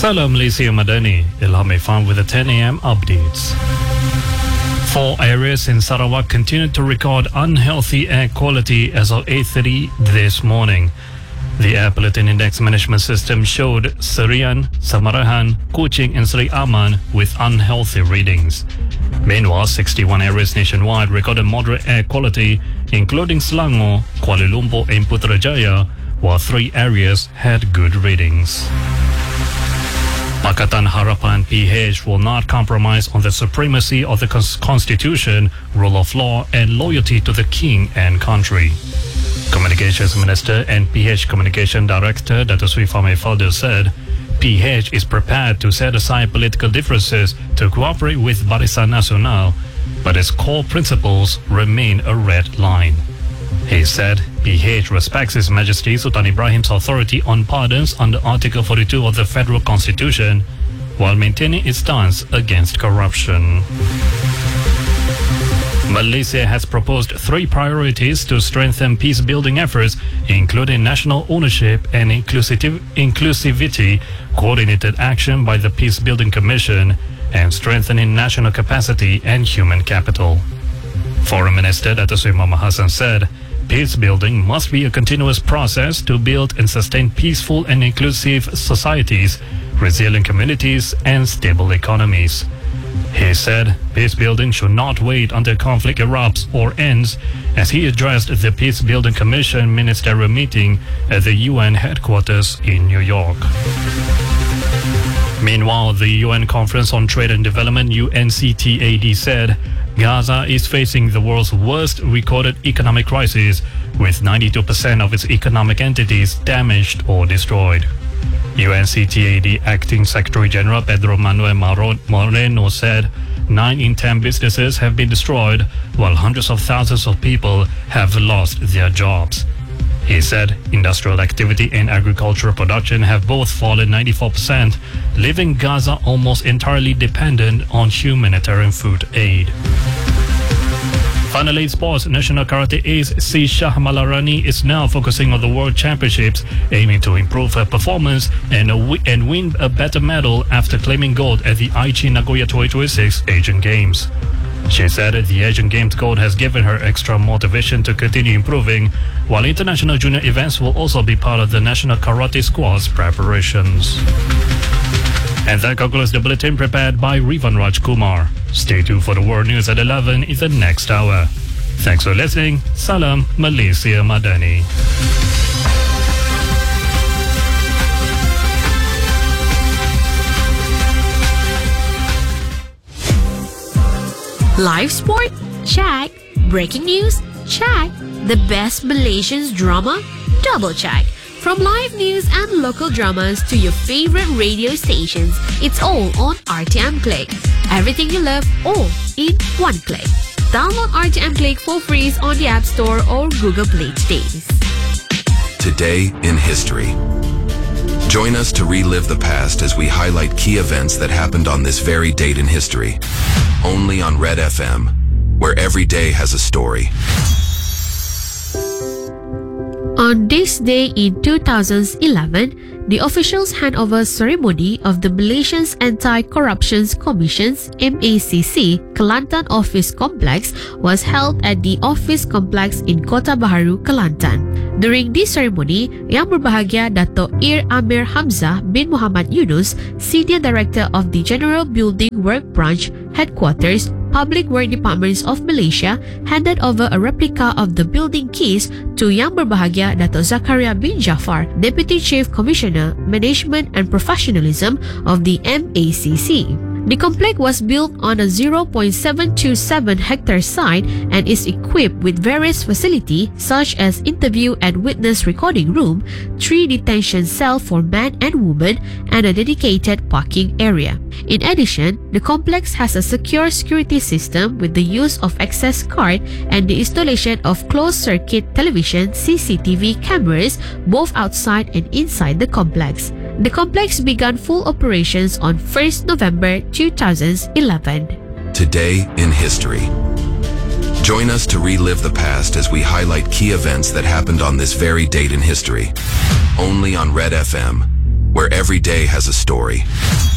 Salam Malaysia Madani, Ilham Ifan with the 10 a.m. updates. 4 areas in Sarawak continue to record unhealthy air quality as of 8:30 this morning. The Air Pollutant Index Management System showed Serian, Samarahan, Kuching and Seri Aman with unhealthy readings. Meanwhile, 61 areas nationwide recorded moderate air quality, including Selangor, Kuala Lumpur and Putrajaya, while 3 areas had good readings. Pakatan Harapan PH will not compromise on the supremacy of the Constitution, rule of law and loyalty to the King and country. Communications Minister and PH Communication Director Dato Sri Fahmi Faldo said, PH is prepared to set aside political differences to cooperate with Barisan Nasional, but its core principles remain a red line. He said PH respects His Majesty Sultan Ibrahim's authority on pardons under Article 42 of the Federal Constitution, while maintaining its stance against corruption. Malaysia has proposed 3 priorities to strengthen peace-building efforts, including national ownership and inclusivity, coordinated action by the Peace-Building Commission, and strengthening national capacity and human capital. Foreign Minister Dato Sri Muhammad Hassan said, peace building must be a continuous process to build and sustain peaceful and inclusive societies, resilient communities and stable economies. He said peace building should not wait until conflict erupts or ends, as he addressed the Peace Building Commission ministerial meeting at the UN headquarters in New York. Meanwhile, the UN Conference on Trade and Development UNCTAD said Gaza is facing the world's worst recorded economic crisis, with 92% of its economic entities damaged or destroyed. UNCTAD Acting Secretary General Pedro Manuel Moreno said 9 in 10 businesses have been destroyed, while hundreds of thousands of people have lost their jobs. He said industrial activity and agricultural production have both fallen 94%, leaving Gaza almost entirely dependent on humanitarian food aid. Finally, sports. National karate ace C. Shah Malarani is now focusing on the World Championships, aiming to improve her performance and win a better medal after claiming gold at the Aichi Nagoya 2026 Asian Games. She said the Asian Games gold has given her extra motivation to continue improving, while international junior events will also be part of the national karate squad's preparations. And that concludes the bulletin prepared by Rivan Raj Kumar. Stay tuned for the world news at 11 in the next hour. Thanks for listening. Salam Malaysia Madani. Live sport? Check. Breaking news? Check. The best Malaysian drama? Double check. From live news and local dramas to your favorite radio stations, it's all on RTM Click. Everything you love, all in one click. Download RTM Click for free on the App Store or Google Play today. Today in history. Join us to relive the past as we highlight key events that happened on this very date in history. Only on Red FM, where every day has a story. On this day in 2011, the official handover ceremony of the Malaysia's Anti-Corruption Commission's MACC Kelantan Office Complex was held at the Office Complex in Kota Baharu, Kelantan. During this ceremony, Yang Berbahagia Dato' Ir Amir Hamzah bin Muhammad Yunus, Senior Director of the General Building Work Branch Headquarters, Public Work Departments of Malaysia, handed over a replica of the building keys to Yang Berbahagia Dato' Zakaria bin Jaafar, Deputy Chief Commissioner, Management and Professionalism of the MACC. The complex was built on a 0.727 hectare site and is equipped with various facilities such as interview and witness recording room, 3 detention cells for men and women, and a dedicated parking area. In addition, the complex has a secure security system with the use of access card and the installation of closed-circuit television CCTV cameras both outside and inside the complex. The complex began full operations on 1st November 2011. Today in history. Join us to relive the past as we highlight key events that happened on this very date in history. Only on Red FM, where Every day has a story.